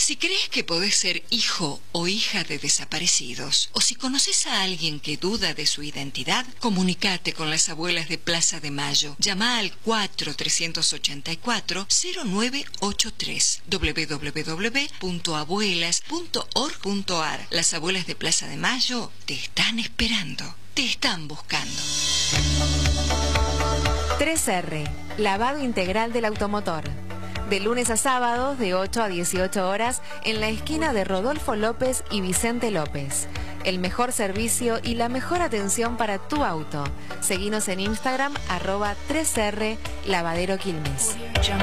Si crees que podés ser hijo o hija de desaparecidos, o si conoces a alguien que duda de su identidad, comunicate con las abuelas de Plaza de Mayo. Llama al 4384-0983 www.abuelas.org.ar. Las abuelas de Plaza de Mayo te están esperando, te están buscando. 3R, lavado integral del automotor. De lunes a sábados, de 8 a 18 horas, en la esquina de Rodolfo López y Vicente López. El mejor servicio y la mejor atención para tu auto. Seguinos en Instagram, @3R Lavadero Quilmes.